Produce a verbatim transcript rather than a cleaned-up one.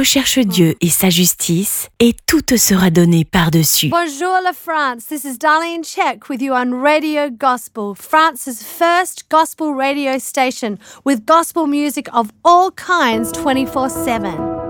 recherche Dieu et sa justice, et tout te sera donné par-dessus. Bonjour la France, this is Darlene Check with you on Radio Gospel, France's first gospel radio station with gospel music of all kinds twenty-four seven.